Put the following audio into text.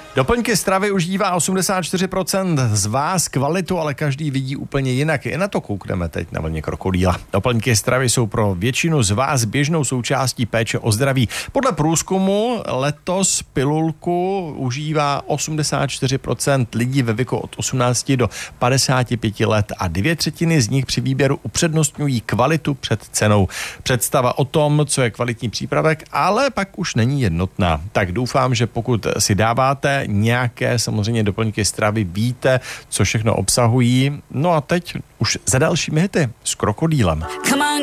Doplňky stravy užívá 84% z vás, kvalitu ale každý vidí úplně jinak. I na to koukneme teď na Vlně krokodýla. Doplňky stravy jsou pro většinu z vás běžnou součástí péče o zdraví. Podle průzkumu letos pilulku užívá 84% lidí ve věku od 18 do 55 let a 2/3 z nich při výběru upřednostňují kvalitu před cenou. Představa o tom, co je kvalitní přípravek, ale pak už není jednotná. Tak doufám, že pokud si dáváte nějaké samozřejmě doplňky stravy, víte, co všechno obsahují. No a teď už za dalšími hity s krokodýlem.